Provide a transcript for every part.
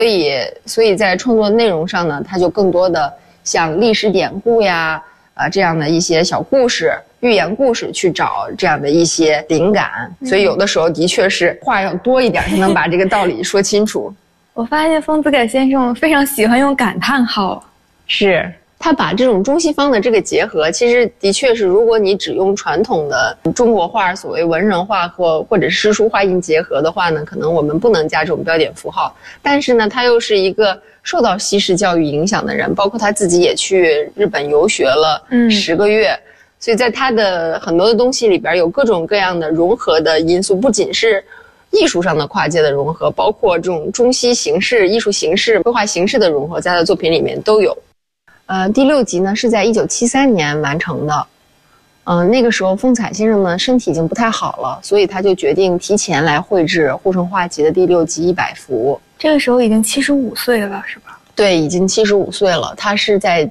所以在创作内容上呢，他就更多的像历史典故呀，这样的一些小故事、寓言故事去找这样的一些灵感。所以有的时候的确是话要多一点，才能把这个道理说清楚。 我发现丰子恺先生非常喜欢用感叹号， 是他把这种中西方的这个结合，其实的确是，如果你只用传统的中国画，所谓文人画或者诗书画印结合的话呢，可能我们不能加这种标点符号。但是呢，他又是一个受到西式教育影响的人，包括他自己也去日本游学了10个月，所以在他的很多的东西里边有各种各样的融合的因素，不仅是艺术上的跨界的融合，包括这种中西形式、艺术形式、绘画形式的融合，在他的作品里面都有。第6集呢是在1973年完成的。那个时候丰子恺先生呢身体已经不太好了，所以他就决定提前来绘制《护城画集》的第6集100幅。 这个时候已经75岁了，是吧？ 对，已经75岁了。他是在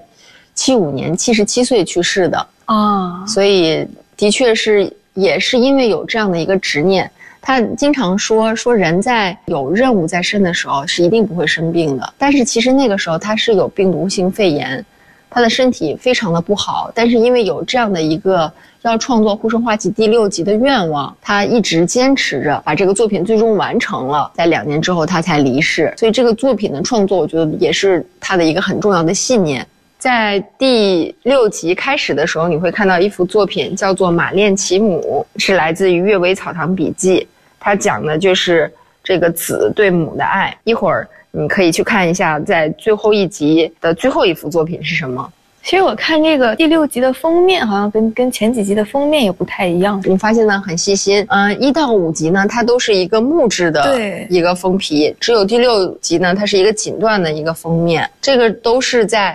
75年77岁去世的所以的确是也是因为有这样的一个执念。他经常说人在有任务在身的时候是一定不会生病的，但是其实那个时候他是有病毒性肺炎，他的身体非常的不好，但是因为有这样的一个要创作《护城画集》第6集的愿望，他一直坚持着把这个作品最终完成了，在2年之后他才离世。所以这个作品的创作我觉得也是他的一个很重要的信念。在第6集开始的时候，你会看到一幅作品叫做《马恋其母》，是来自于《阅微草堂笔记》，它讲的就是这个子对母的爱。一会儿你可以去看一下，在最后一集的最后一幅作品是什么。 其实我看这个第6集的封面好像跟前几集的封面也不太一样。 你发现呢很细心。1到5集呢它都是一个木质的一个封皮，只有第6集呢它是一个锦缎的一个封面。这个都是在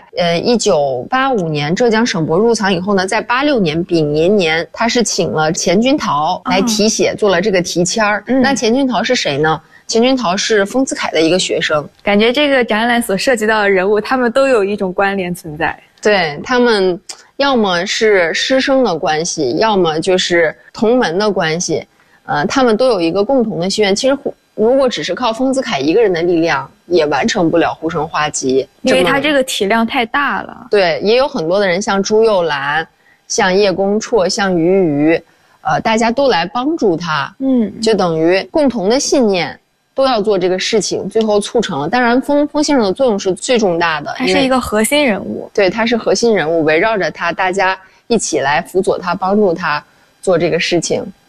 1985年浙江省博入藏以后呢，在86年丙寅年，他是请了钱君陶来题写，做了这个题签儿。那钱君陶是谁呢？钱君陶是丰子恺的一个学生。 感觉这个展览所涉及到的人物，他们都有一种关联存在。 对，他们要么是师生的关系，要么就是同门的关系。他们都有一个共同的心愿。其实如果只是靠丰子恺一个人的力量，也完成不了《护城画集》， 因为他这个体量太大了。 对，也有很多的人，像朱幼兰、像叶公绰、像俞渝，大家都来帮助他。就等于共同的信念。都要做这个事情，最后促成了。当然丰先生的作用是最重大的， 他是一个核心人物。 对，他是核心人物，围绕着他，大家一起来辅佐他，帮助他做这个事情。